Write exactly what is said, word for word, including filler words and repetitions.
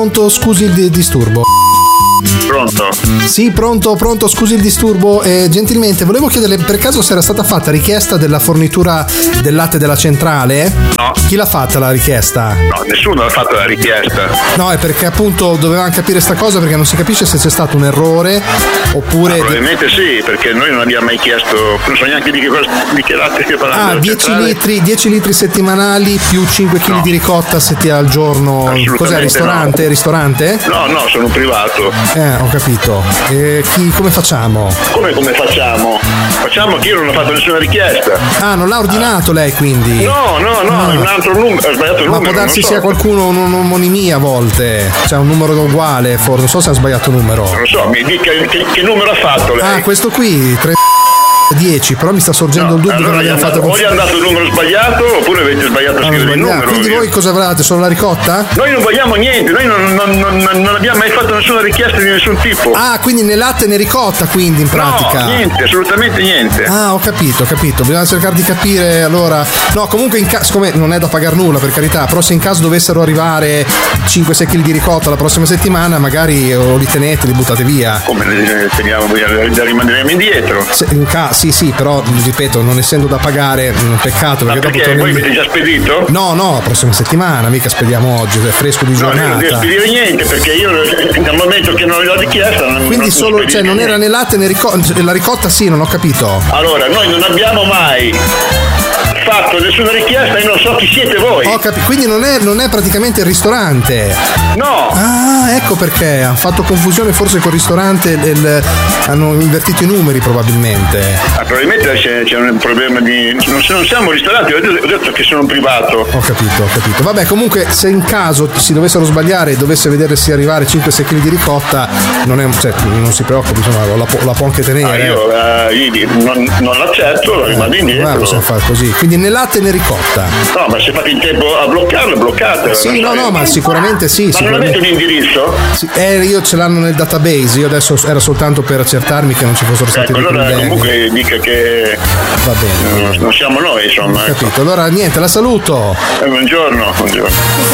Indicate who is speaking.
Speaker 1: Pronto, scusi il disturbo.
Speaker 2: Pronto?
Speaker 1: Sì, pronto, pronto, scusi il disturbo. Eh, gentilmente, volevo chiederle per caso se era stata fatta richiesta della fornitura del latte della centrale?
Speaker 2: No.
Speaker 1: Chi l'ha fatta la richiesta?
Speaker 2: No, nessuno ha fatto la richiesta.
Speaker 1: No, è perché appunto dovevamo capire sta cosa, perché non si capisce se c'è stato un errore oppure...
Speaker 2: Ah, probabilmente sì, perché noi non abbiamo mai chiesto, non so neanche di che, cosa, di che latte che parlano.
Speaker 1: Ah, dieci litri, dieci litri settimanali più cinque chili
Speaker 2: no.
Speaker 1: di ricotta settimana al giorno. Cos'è, ristorante?
Speaker 2: No.
Speaker 1: Ristorante?
Speaker 2: No, no, sono un privato.
Speaker 1: Eh, ho capito. E chi, come facciamo?
Speaker 2: Come come facciamo? Facciamo che io non ho fatto nessuna richiesta.
Speaker 1: Ah, non l'ha ordinato ah. lei quindi?
Speaker 2: No, no, no, ah. è un altro numero, ho sbagliato il
Speaker 1: Ma
Speaker 2: numero.
Speaker 1: Ma può darsi
Speaker 2: non so.
Speaker 1: sia qualcuno un'omonimia a volte, cioè un numero uguale, forse, non so se ha sbagliato numero.
Speaker 2: Non so, mi dica che, che numero ha fatto lei?
Speaker 1: Ah, questo qui, tre dieci, però mi sta sorgendo
Speaker 2: no,
Speaker 1: il dubbio
Speaker 2: allora
Speaker 1: che non abbiamo fatto.
Speaker 2: O gli è andato il numero sbagliato oppure avete sbagliato a scrivere il numero.
Speaker 1: Quindi
Speaker 2: io.
Speaker 1: voi cosa avrete? Solo la ricotta?
Speaker 2: Noi non vogliamo niente, noi non, non, non, non abbiamo mai fatto nessuna richiesta di nessun tipo.
Speaker 1: Ah, quindi né latte né ricotta, quindi in pratica.
Speaker 2: No, niente, assolutamente niente.
Speaker 1: Ah, ho capito, ho capito. Bisogna cercare di capire allora. No, comunque in caso, siccome non è da pagar nulla per carità, però se in caso dovessero arrivare cinque sei chili di ricotta la prossima settimana, magari o li tenete, li buttate via.
Speaker 2: Come li teniamo? Li rimanderemo indietro?
Speaker 1: Se, in ca- sì, sì, però ripeto, non essendo da pagare, un peccato. Perché,
Speaker 2: Ma perché
Speaker 1: dopo
Speaker 2: voi
Speaker 1: torni...
Speaker 2: avete già spedito?
Speaker 1: No, no, la prossima settimana, mica spediamo oggi, è fresco di giornata.
Speaker 2: No, non devo spedire niente, perché io dal momento che non l'ho richiesta non
Speaker 1: Quindi
Speaker 2: non
Speaker 1: solo, cioè non era né latte né ricotta, la ricotta sì, non ho capito.
Speaker 2: Allora, noi non abbiamo mai fatto nessuna richiesta e non so chi siete voi.
Speaker 1: Ho capito, quindi non è, non è praticamente il ristorante.
Speaker 2: No.
Speaker 1: Ah, ecco perché hanno fatto confusione forse col ristorante, del, hanno invertito i numeri probabilmente.
Speaker 2: Ah, probabilmente c'è, c'è un problema di... Non, non siamo un ristorante, ho detto, ho detto che sono un privato.
Speaker 1: Ho capito, ho capito. Vabbè, comunque se in caso si dovessero sbagliare e dovesse vedersi arrivare cinque sei chili di ricotta, non, è, cioè, non si preoccupi, insomma, la, la può anche tenere.
Speaker 2: Ah, io, uh, io non, non l'accetto, lo rimando indietro.
Speaker 1: Guarda, possiamo fare così. Quindi né latte né ricotta.
Speaker 2: No, ma se fate in tempo a bloccarlo, bloccate.
Speaker 1: Sì, no, no, ma sicuramente sì.
Speaker 2: Ma
Speaker 1: sicuramente.
Speaker 2: non avete un indirizzo?
Speaker 1: Sì, eh, io ce l'hanno nel database, io adesso era soltanto per accertarmi che non ci fossero stati
Speaker 2: ecco,
Speaker 1: dei
Speaker 2: allora
Speaker 1: problemi.
Speaker 2: comunque dica che
Speaker 1: va bene,
Speaker 2: non, non siamo noi, insomma.
Speaker 1: Ho capito,
Speaker 2: ecco.
Speaker 1: allora niente, la saluto.
Speaker 2: Eh, buongiorno, buongiorno.